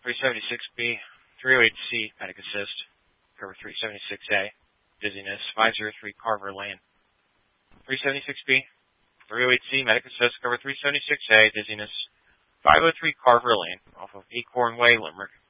376B, 308C, medic assist, cover 376A, dizziness, 503 Carver Lane. 376B, 308C, medic assist, cover 376A, dizziness, 503 Carver Lane, off of Acorn Way, Limerick.